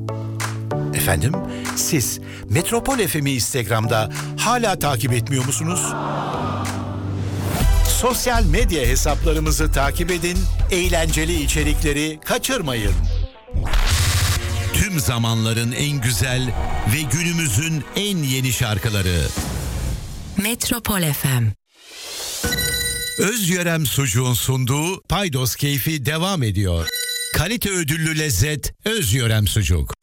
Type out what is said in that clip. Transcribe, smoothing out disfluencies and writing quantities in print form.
Efendim, siz Metropol FM'i Instagram'da hala takip etmiyor musunuz? Sosyal medya hesaplarımızı takip edin, eğlenceli içerikleri kaçırmayın. Tüm zamanların en güzel ve günümüzün en yeni şarkıları. Metropol FM. Özyörem Sucuğun sunduğu Paydos Keyfi devam ediyor. Kalite ödüllü lezzet Özyörem Sucuk.